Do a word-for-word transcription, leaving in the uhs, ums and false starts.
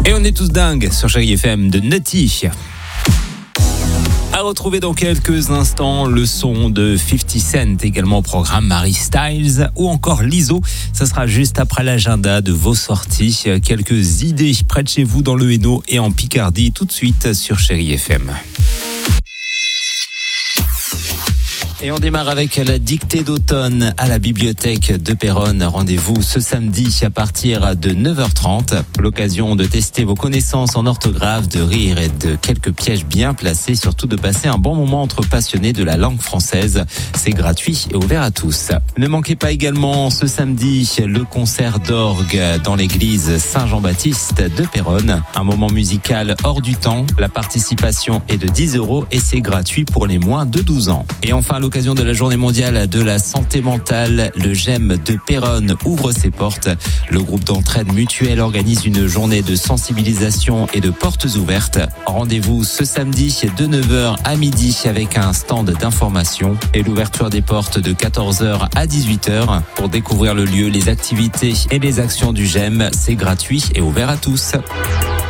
Et on est tous dingues sur Chérie F M de Nutty. À retrouver dans quelques instants le son de fifty cent, également au programme Harry Styles ou encore Lizzo. Ça sera juste après l'agenda de vos sorties. Quelques idées près de chez vous dans le Hainaut et en Picardie tout de suite sur Chérie F M. Et on démarre avec la dictée d'automne à la bibliothèque de Péronne. Rendez-vous ce samedi à partir de neuf heures trente. L'occasion de tester vos connaissances en orthographe, de rire et de quelques pièges bien placés. Surtout de passer un bon moment entre passionnés de la langue française. C'est gratuit et ouvert à tous. Ne manquez pas également ce samedi le concert d'orgue dans l'église Saint-Jean-Baptiste de Péronne. Un moment musical hors du temps. La participation est de dix euros et c'est gratuit pour les moins de douze ans. Et enfin, l'occasion de la journée mondiale de la santé mentale, le G E M de Péronne ouvre ses portes. Le groupe d'entraide mutuelle organise une journée de sensibilisation et de portes ouvertes. Rendez-vous ce samedi de neuf heures à midi avec un stand d'information et l'ouverture des portes de quatorze heures à dix-huit heures. Pour découvrir le lieu, les activités et les actions du G E M, c'est gratuit et ouvert à tous.